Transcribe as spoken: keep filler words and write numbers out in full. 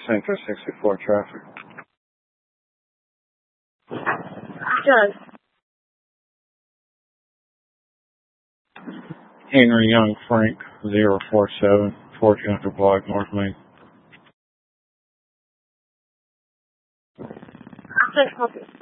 Center sixty-four traffic. Does. Henry Young Frank, zero four seven, fourteen hundred block, North Main. Okay, copy.